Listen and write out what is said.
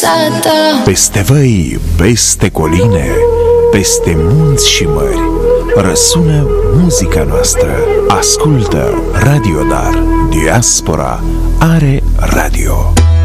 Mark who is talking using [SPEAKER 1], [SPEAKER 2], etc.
[SPEAKER 1] viața ta.
[SPEAKER 2] Peste văi, peste coline, peste munți și mări, răsună muzica noastră. Ascultă Radio Dar. Diaspora are radio.